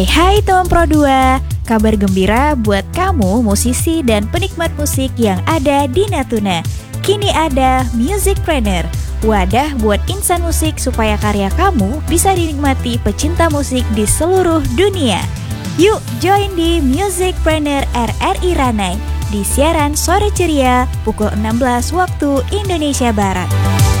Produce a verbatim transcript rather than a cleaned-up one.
Hai teman Pro dua, kabar gembira buat kamu musisi dan penikmat musik yang ada di Natuna. Kini ada Musicpreneur, wadah buat insan musik supaya karya kamu bisa dinikmati pecinta musik di seluruh dunia. Yuk join di Musicpreneur R R I Ranai di siaran sore ceria pukul enam belas waktu Indonesia Barat.